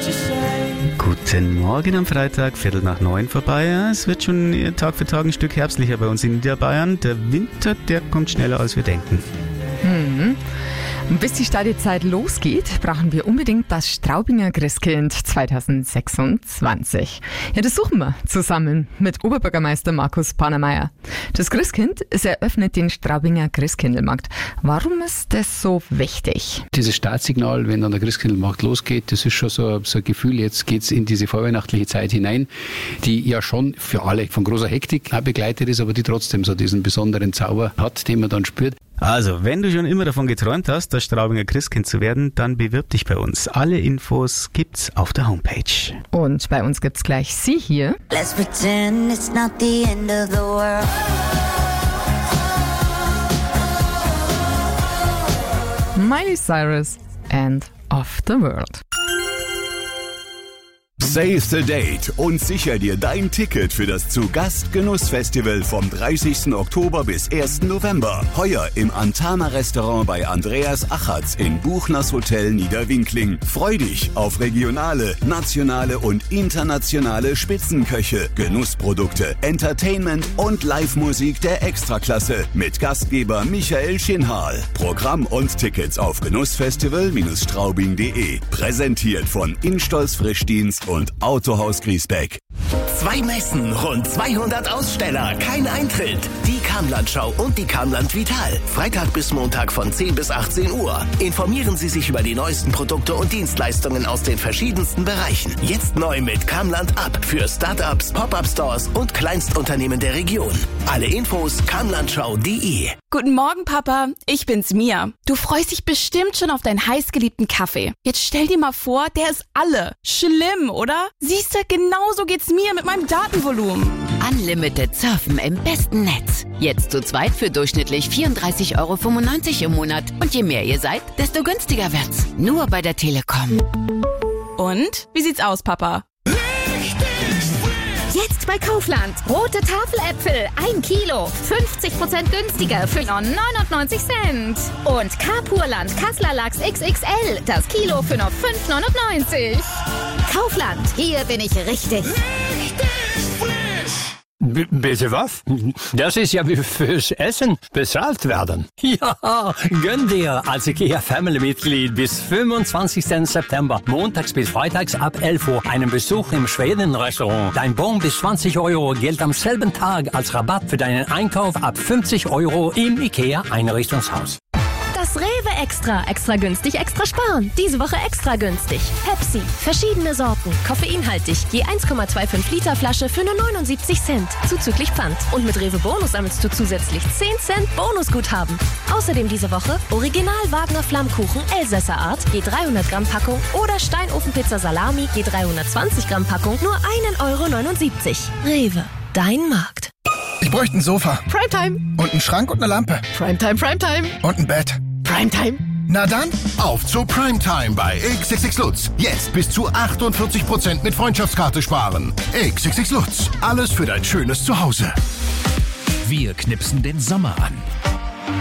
Guten Morgen am Freitag, 8:15 vorbei. Ja, es wird schon Tag für Tag ein Stück herbstlicher bei uns in Niederbayern. Der Winter, der kommt schneller als wir denken. Und bis die Stadezeit losgeht, brauchen wir unbedingt das Straubinger Christkind 2026. Ja, das suchen wir zusammen mit Oberbürgermeister Markus Pannermeier. Das Christkind, es eröffnet den Straubinger Christkindlmarkt. Warum ist das so wichtig? Dieses Startsignal, wenn dann der Christkindlmarkt losgeht, das ist schon so ein Gefühl, jetzt geht's in diese vorweihnachtliche Zeit hinein, die ja schon für alle von großer Hektik begleitet ist, aber die trotzdem so diesen besonderen Zauber hat, den man dann spürt. Also, wenn du schon immer davon geträumt hast, das Straubinger Christkind zu werden, dann bewirb dich bei uns. Alle Infos gibt's auf der Homepage. Und bei uns gibt's gleich sie hier. Let's pretend it's not the end of the world. Miley Cyrus, End of the World. Save the date und sicher dir dein Ticket für das Zu-Gast-Genuss-Festival vom 30. Oktober bis 1. November. Heuer im Antana-Restaurant bei Andreas Achatz in Buchners Hotel Niederwinkling. Freu dich auf regionale, nationale und internationale Spitzenköche, Genussprodukte, Entertainment und Live-Musik der Extraklasse mit Gastgeber Michael Schinhal. Programm und Tickets auf genussfestival-straubing.de. Präsentiert von Instolz Frischdienst und Autohaus Griesbeck. 2 Messen, rund 200 Aussteller, kein Eintritt. Die Kamlandschau und die Kamland Vital. Freitag bis Montag von 10 bis 18 Uhr. Informieren Sie sich über die neuesten Produkte und Dienstleistungen aus den verschiedensten Bereichen. Jetzt neu mit Kamland Up für Startups, Pop-Up-Stores und Kleinstunternehmen der Region. Alle Infos kamlandschau.de. Guten Morgen, Papa. Ich bin's, Mia. Du freust dich bestimmt schon auf deinen heißgeliebten Kaffee. Jetzt stell dir mal vor, der ist alle. Schlimm, oder? Siehste, genauso geht's mir mit meinem Datenvolumen. Unlimited Surfen im besten Netz. Jetzt zu zweit für durchschnittlich 34,95 € im Monat. Und je mehr ihr seid, desto günstiger wird's. Nur bei der Telekom. Und? Wie sieht's aus, Papa? Jetzt bei Kaufland. Rote Tafeläpfel, 1 Kilo. 50% günstiger für nur 99 Cent. Und Carpurland Kassler Lachs XXL. Das Kilo für nur 5,99 €. Kaufland, hier bin ich richtig. Bitte was? Das ist ja wie fürs Essen bezahlt werden. Ja, gönn dir als IKEA-Family-Mitglied bis 25. September, montags bis freitags ab 11 Uhr, einen Besuch im Schweden-Restaurant. Dein Bon bis 20 € gilt am selben Tag als Rabatt für deinen Einkauf ab 50 € im IKEA-Einrichtungshaus. Das Rewe Extra. Extra günstig, extra sparen. Diese Woche extra günstig. Pepsi. Verschiedene Sorten. Koffeinhaltig. Je 1,25 Liter Flasche für nur 79 Cent. Zuzüglich Pfand. Und mit Rewe Bonus sammelst du zusätzlich 10 Cent Bonusguthaben. Außerdem diese Woche Original Wagner Flammkuchen Elsässer Art. Je 300 Gramm Packung. Oder Steinofenpizza Salami. Je 320 Gramm Packung. Nur 1,79 €. Rewe. Dein Markt. Ich bräuchte ein Sofa. Primetime. Und einen Schrank und eine Lampe. Primetime, Primetime. Und ein Bett. Primetime. Na dann, auf zu Primetime bei XXX Lutz. Jetzt bis zu 48% mit Freundschaftskarte sparen. XXX Lutz. Alles für dein schönes Zuhause. Wir knipsen den Sommer an.